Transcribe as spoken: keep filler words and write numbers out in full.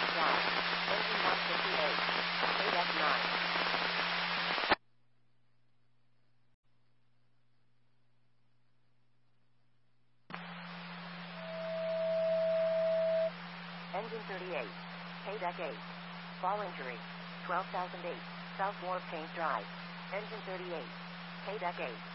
Drive. Engine one fifty-eight. K F nine. Engine thirty-eight. K-Deck eight. Fall injury. twelve thousand eight. South Wharf Paint Drive. Engine thirty-eight. K-Deck eight.